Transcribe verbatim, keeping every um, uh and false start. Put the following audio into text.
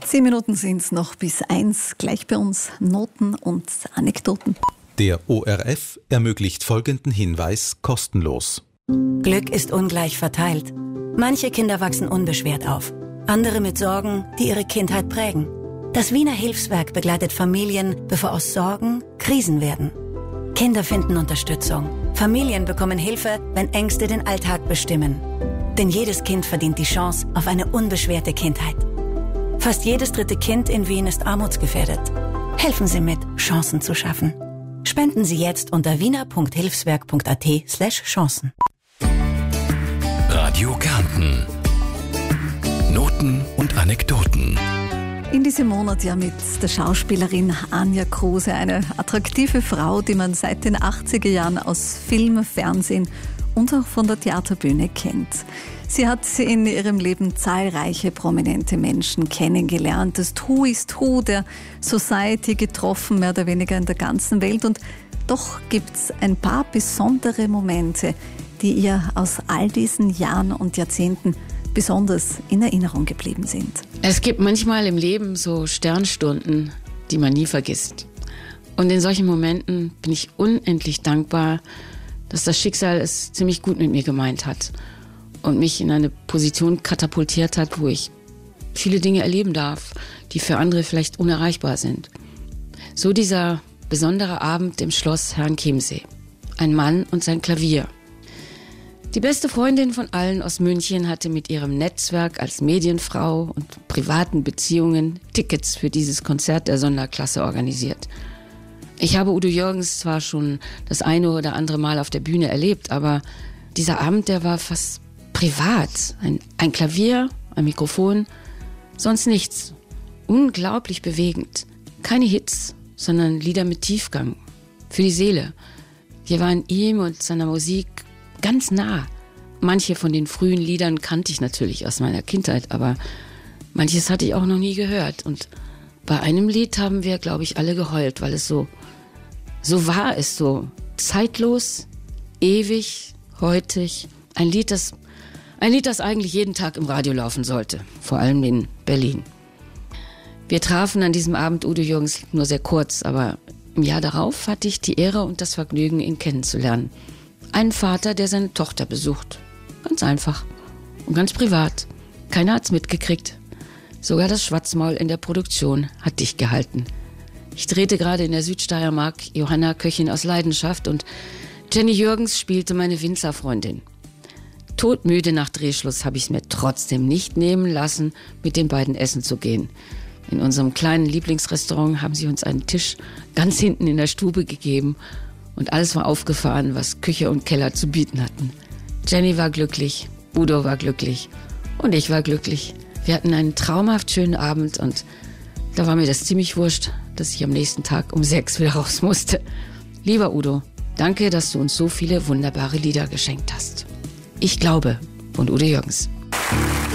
Zehn Minuten sind es noch bis eins. Gleich bei uns Noten und Anekdoten. Der O R F ermöglicht folgenden Hinweis kostenlos. Glück ist ungleich verteilt. Manche Kinder wachsen unbeschwert auf, andere mit Sorgen, die ihre Kindheit prägen. Das Wiener Hilfswerk begleitet Familien, bevor aus Sorgen Krisen werden. Kinder finden Unterstützung. Familien bekommen Hilfe, wenn Ängste den Alltag bestimmen. Denn jedes Kind verdient die Chance auf eine unbeschwerte Kindheit. Fast jedes dritte Kind in Wien ist armutsgefährdet. Helfen Sie mit, Chancen zu schaffen. Spenden Sie jetzt unter wiener.hilfswerk.at slash Chancen. Radio Kärnten. Noten und Anekdoten. In diesem Monat ja mit der Schauspielerin Anja Kruse, eine attraktive Frau, die man seit den achtziger Jahren aus Film, Fernsehen und auch von der Theaterbühne kennt. Sie hat in ihrem Leben zahlreiche prominente Menschen kennengelernt. Das Who is Who der Society getroffen, mehr oder weniger in der ganzen Welt. Und doch gibt es ein paar besondere Momente, die ihr aus all diesen Jahren und Jahrzehnten besonders in Erinnerung geblieben sind. Es gibt manchmal im Leben so Sternstunden, die man nie vergisst. Und in solchen Momenten bin ich unendlich dankbar, dass das Schicksal es ziemlich gut mit mir gemeint hat und mich in eine Position katapultiert hat, wo ich viele Dinge erleben darf, die für andere vielleicht unerreichbar sind. So dieser besondere Abend im Schloss Herrenchiemsee. Ein Mann und sein Klavier. Die beste Freundin von allen aus München hatte mit ihrem Netzwerk als Medienfrau und privaten Beziehungen Tickets für dieses Konzert der Sonderklasse organisiert. Ich habe Udo Jürgens zwar schon das eine oder andere Mal auf der Bühne erlebt, aber dieser Abend, der war fast privat. Ein, ein Klavier, ein Mikrofon, sonst nichts. Unglaublich bewegend. Keine Hits, sondern Lieder mit Tiefgang. Für die Seele. Wir waren ihm und seiner Musik ganz nah. Manche von den frühen Liedern kannte ich natürlich aus meiner Kindheit, aber manches hatte ich auch noch nie gehört. Und bei einem Lied haben wir, glaube ich, alle geheult, weil es so, so war es, so zeitlos, ewig, heutig. Ein Lied, das, ein Lied, das eigentlich jeden Tag im Radio laufen sollte, vor allem in Berlin. Wir trafen an diesem Abend Udo Jürgens nur sehr kurz, aber im Jahr darauf hatte ich die Ehre und das Vergnügen, ihn kennenzulernen. Einen Vater, der seine Tochter besucht. Ganz einfach und ganz privat. Keiner hat's mitgekriegt. Sogar das Schwatzmaul in der Produktion hat dicht gehalten. Ich drehte gerade in der Südsteiermark Johanna Köchin aus Leidenschaft und Jenny Jürgens spielte meine Winzerfreundin. Todmüde nach Drehschluss habe ich es mir trotzdem nicht nehmen lassen, mit den beiden essen zu gehen. In unserem kleinen Lieblingsrestaurant haben sie uns einen Tisch ganz hinten in der Stube gegeben und alles war aufgefahren, was Küche und Keller zu bieten hatten. Jenny war glücklich, Udo war glücklich und ich war glücklich. Wir hatten einen traumhaft schönen Abend und da war mir das ziemlich wurscht, dass ich am nächsten Tag um sechs wieder raus musste. Lieber Udo, danke, dass du uns so viele wunderbare Lieder geschenkt hast. Ich glaube, von Udo Jürgens.